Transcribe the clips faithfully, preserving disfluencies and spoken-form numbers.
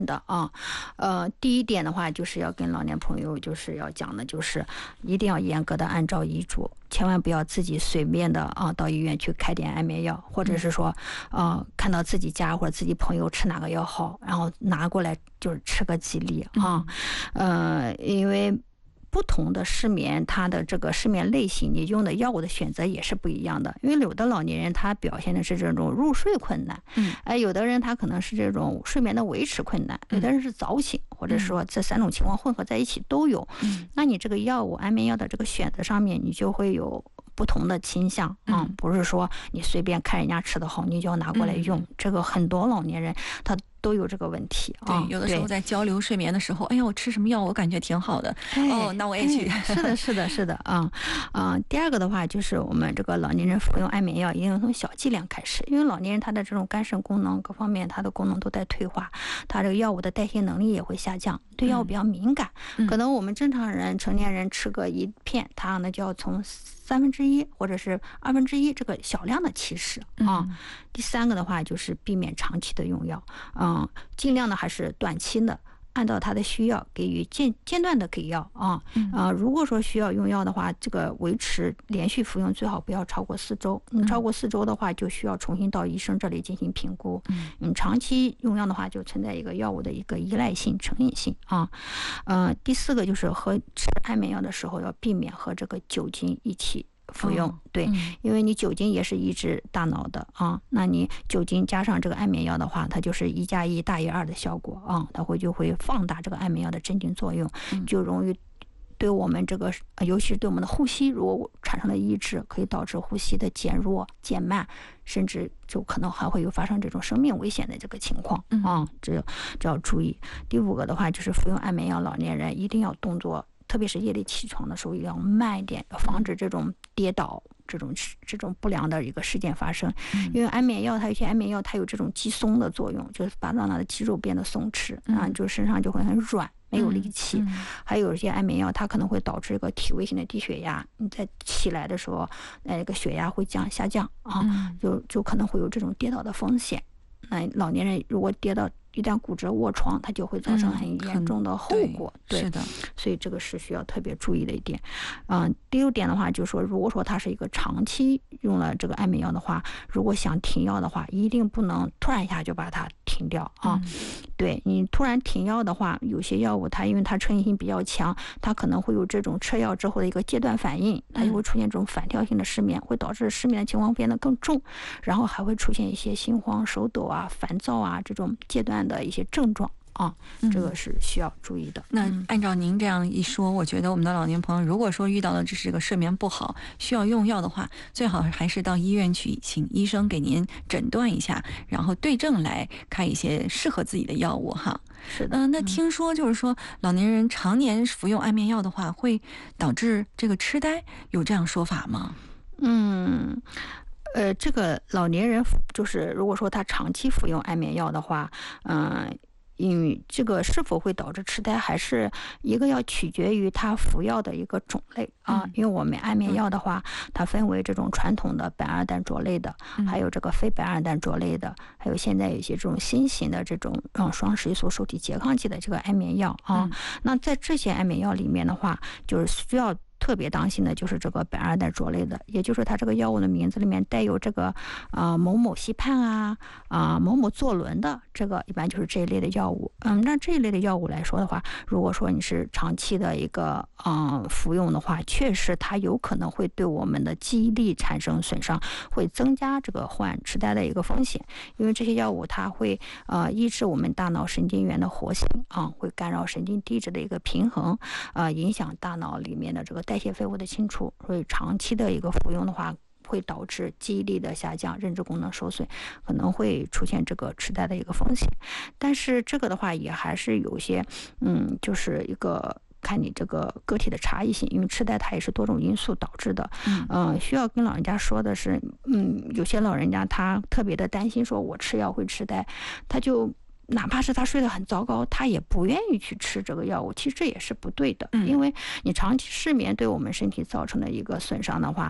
的啊，呃，第一点的话，就是要跟老年朋友就是要讲的，就是一定要严格的按照医嘱，千万不要自己随便的啊到医院去开点安眠药，或者是说，呃，看到自己家或者自己朋友吃哪个药好，然后拿过来就是吃个几粒啊，呃，因为不同的失眠，它的这个失眠类型，你用的药物的选择也是不一样的。因为有的老年人他表现的是这种入睡困难，嗯，哎，有的人他可能是这种睡眠的维持困难，有的人是早醒，或者说这三种情况混合在一起都有。嗯，那你这个药物安眠药的这个选择上面，你就会有不同的倾向啊、嗯，不是说你随便看人家吃的好，你就要拿过来用。嗯、这个很多老年人他都有这个问题啊。 对，有的时候在交流睡眠的时候，哎呀，我吃什么药，我感觉挺好的，哎、哦，那我也去。 哎、是的，是的，是的啊啊、呃。第二个的话，就是我们这个老年人服用安眠药，一定从小剂量开始，因为老年人他的这种肝肾功能各方面，他的功能都在退化，他这个药物的代谢能力也会下降，对药物比较敏感。嗯、可能我们正常人、成年人吃个一片，他呢就要从三分之一或者是二分之一这个小量的起始啊。嗯、第三个的话就是避免长期的用药，嗯，尽量的还是短期的，按照他的需要给予间间断的给药啊。啊，如果说需要用药的话，这个维持连续服用最好不要超过四周。嗯，超过四周的话，就需要重新到医生这里进行评估。嗯，长期用药的话，就存在一个药物的一个依赖性、成瘾性啊。呃，第四个就是和吃安眠药的时候要避免和这个酒精一起服用，哦、对、嗯，因为你酒精也是抑制大脑的啊，那你酒精加上这个安眠药的话，它就是一加一大于二的效果啊，它会就会放大这个安眠药的镇静作用，嗯、就容易对我们这个，尤其是对我们的呼吸，如果产生了抑制，可以导致呼吸的减弱、减慢，甚至就可能还会有发生这种生命危险的这个情况啊，这这要注意。第五个的话，就是服用安眠药，老年人一定要动作。特别是夜里起床的时候要慢一点，要防止这种跌倒这种这种不良的一个事件发生。因为安眠药它有些安眠药它有这种肌松的作用，就是把让它的肌肉变得松弛啊，就身上就会很软，没有力气。还有一些安眠药它可能会导致一个体位性的低血压，你在起来的时候那个血压会降下降啊，就就可能会有这种跌倒的风险。那老年人如果跌到一旦骨折卧床，它就会造成很严重的后果。 嗯、对，对是的， 所以这个是需要特别注意的一点。嗯、呃，第六点的话，就是说，如果说它是一个长期用了这个安眠药的话，如果想停药的话，一定不能突然一下就把它停掉啊。嗯、对你突然停药的话，有些药物它因为它成瘾性比较强，它可能会有这种吃药之后的一个戒断反应，它就会出现这种反跳性的失眠，会导致失眠的情况变得更重，然后还会出现一些心慌、手抖啊、烦躁啊这种戒断的一些症状啊，这个是需要注意的。 嗯、那按照您这样一说，我觉得我们的老年朋友如果说遇到的这是这个睡眠不好，需要用药的话，最好还是到医院去，请医生给您诊断一下，然后对症来开一些适合自己的药物哈。 是的， 嗯、呃，那听说就是说老年人常年服用安眠药的话，会导致这个痴呆，有这样说法吗？ 嗯。呃，这个老年人就是如果说他长期服用安眠药的话，嗯、呃，因为这个是否会导致痴呆，还是一个要取决于他服药的一个种类啊。嗯、因为我们安眠药的话，它分为这种传统的苯二氮卓类的，还有这个非苯二氮卓类的，还有现在有一些这种新型的这种嗯双十一素受体拮抗剂的这个安眠药啊。嗯、那在这些安眠药里面的话，就是需要特别当心的就是这个苯二氮卓类的，也就是它这个药物的名字里面带有这个啊、呃、某某西泮啊啊、呃、某某唑仑的，这个一般就是这一类的药物。嗯，那这一类的药物来说的话，如果说你是长期的一个嗯、呃、服用的话，确实它有可能会对我们的记忆力产生损伤，会增加这个患痴呆的一个风险。因为这些药物它会呃抑制我们大脑神经元的活性啊，会干扰神经递质的一个平衡，呃，影响大脑里面的这个代谢废物的清除，所以长期的一个服用的话，会导致记忆力的下降、认知功能受损，可能会出现这个痴呆的一个风险。但是这个的话，也还是有些，嗯，就是一个看你这个个体的差异性，因为痴呆它也是多种因素导致的。嗯、呃，需要跟老人家说的是，嗯，有些老人家他特别的担心，说我吃药会痴呆，他就。哪怕是他睡得很糟糕，他也不愿意去吃这个药物，其实这也是不对的。因为你长期失眠对我们身体造成的一个损伤的话，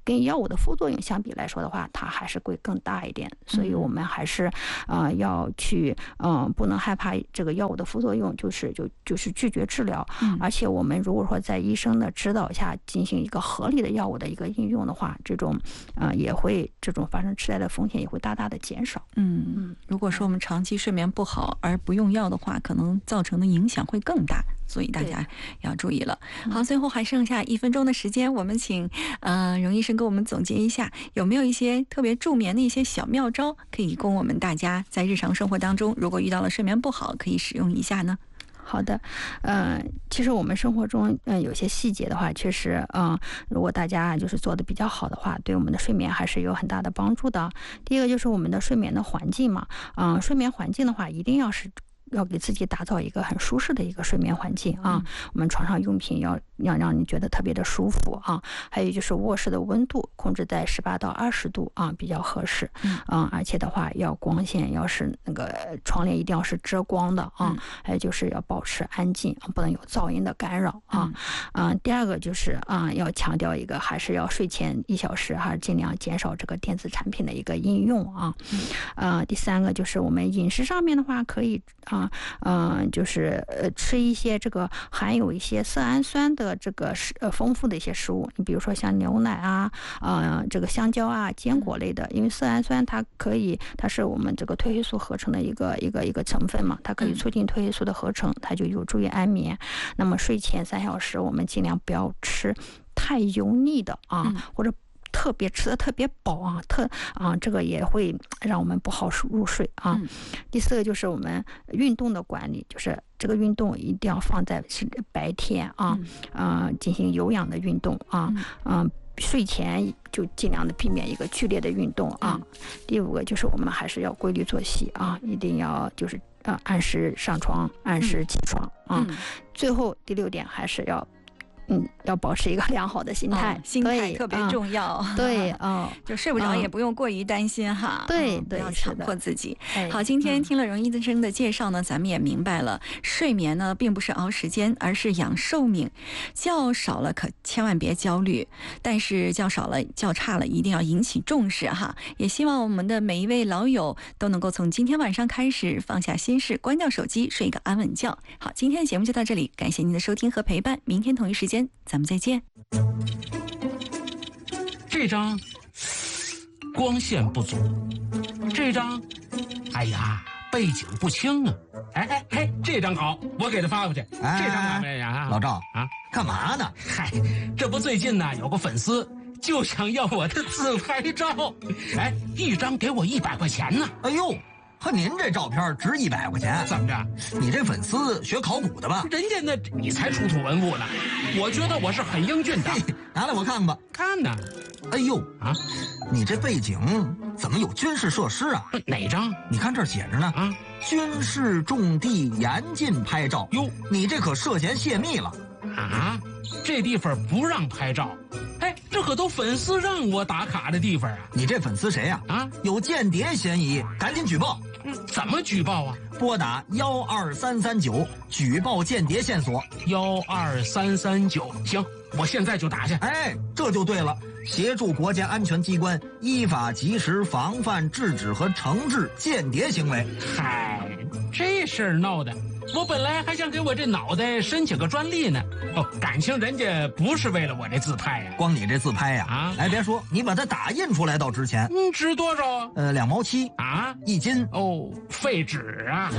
跟药物的副作用相比来说的话，它还是会更大一点。所以我们还是呃要去嗯、呃、不能害怕这个药物的副作用，就是就就是拒绝治疗。 嗯、 而且我们如果说在医生的指导下进行一个合理的药物的一个应用的话，这种呃也会这种发生痴呆的风险也会大大的减少。 嗯嗯，如果说我们长期睡眠不好而不用药的话，可能造成的影响会更大，所以大家要注意了。好，最后还剩下一分钟的时间，我们请呃荣医生给我们总结一下，有没有一些特别助眠的一些小妙招，可以供我们大家在日常生活当中，如果遇到了睡眠不好，可以使用一下呢？ 好的，呃，其实我们生活中，嗯、呃，有些细节的话，确实，嗯、呃，如果大家就是做的比较好的话，对我们的睡眠还是有很大的帮助的。第一个就是我们的睡眠的环境嘛，嗯、呃，睡眠环境的话，一定要是。要给自己打造一个很舒适的一个睡眠环境啊，嗯、我们床上用品要要让你觉得特别的舒服啊，还有就是卧室的温度控制在十八到二十度啊，比较合适，嗯、啊，而且的话要光线要是那个床帘一定要是遮光的啊，嗯、还有就是要保持安静，不能有噪音的干扰啊，嗯、啊，第二个就是啊，要强调一个还是要睡前一小时还是尽量减少这个电子产品的一个应用啊，嗯、啊，第三个就是我们饮食上面的话可以啊。嗯、呃，就是呃吃一些这个含有一些色氨酸的这个食呃丰富的一些食物，你比如说像牛奶啊，呃这个香蕉啊，坚果类的，因为色氨酸它可以，它是我们这个褪黑素合成的一个一个一个成分嘛，它可以促进褪黑素的合成，它就有助于安眠。那么睡前三小时，我们尽量不要吃太油腻的啊，嗯、或者。特别吃的特别饱啊，特啊，这个也会让我们不好入睡啊。嗯、第四个就是我们运动的管理，就是这个运动一定要放在是白天啊，嗯、呃，进行有氧的运动啊，嗯、呃，睡前就尽量的避免一个剧烈的运动啊。嗯、第五个就是我们还是要规律作息啊，一定要就是呃按时上床，按时起床啊。嗯、最后第六点还是要。嗯，要保持一个良好的心态， 哦、心态特别重要。 嗯、对，嗯， 就睡不着也不用过于担心哈。 对、 嗯、 对， 不要强迫自己。 哎、 好，今天听了荣医生的介绍呢，嗯、咱们也明白了，睡眠呢并不是熬时间，而是养寿命。觉少了可千万别焦虑，但是觉少了、觉差了，一定要引起重视哈。也希望我们的每一位老友都能够从今天晚上开始放下心事，关掉手机，睡一个安稳觉。好，今天的节目就到这里，感谢您的收听和陪伴，明天同一时间。咱们再见。 这张光线不足，这张，哎呀，背景不清啊！哎哎哎，这张好，我给他发过去。 哎、 这张哪位呀？ 老赵啊， 干嘛呢？ 嗨，这不最近呢有个粉丝就想要我的自拍照，哎，一张给我一百块钱呢。 哎呦！和您这照片值一百块钱， 怎么着？ 你这粉丝学考古的吧？ 人家那你才出土文物呢，我觉得我是很英俊的。 拿来我看看吧。 看呢。 哎呦啊， 你这背景怎么有军事设施啊？ 哪张？ 你看这儿写着呢啊，军事重地严禁拍照。 哟， 你这可涉嫌泄密了啊！这地方不让拍照。哎，这可都粉丝让我打卡的地方啊！ 你这粉丝谁呀？啊，有间谍嫌疑，赶紧举报。 嗯，怎么举报啊？ 拨打幺二三三九举报间谍线索。 幺二三三九，行，我现在就打去。 哎，这就对了，协助国家安全机关依法及时防范、制止和惩治间谍行为。 嗨，这事儿闹的，我本来还想给我这脑袋申请个专利呢。哦，感情人家不是为了我这自拍呀、啊， 光你这自拍呀、啊，啊，哎，别说，你把它打印出来倒值钱。 嗯，值多少啊？ 呃，两毛七啊， 一斤。 哦，废纸啊。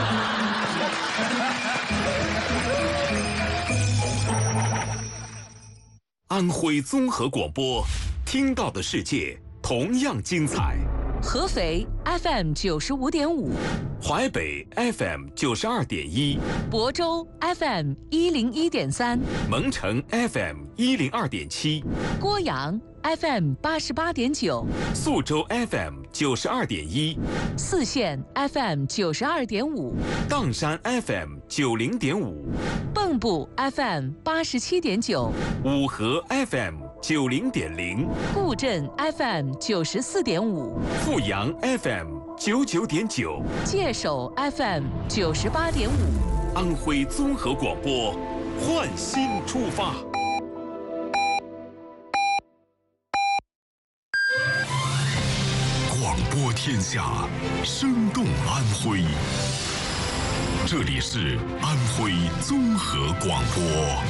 安徽综合广播，听到的世界同样精彩。 合肥 F M 九十五点五， 淮北 F M 九十二点一， 亳州 F M 一零一点三， 蒙城 F M 一零二点七， 郭阳 F M 八十八点九， 宿州 F M 九十二点一， 泗县 F M 九十二点五， 砀山 F M 九零点五， 蚌埠 F M 八十七点九， 五河 F M 九零点零， 固镇 F M 九十四点五， 阜阳 F M 九九点九， 界首 F M 九十八点五， 安徽综合广播，焕新出发。 天下，生动安徽。这里是安徽综合广播。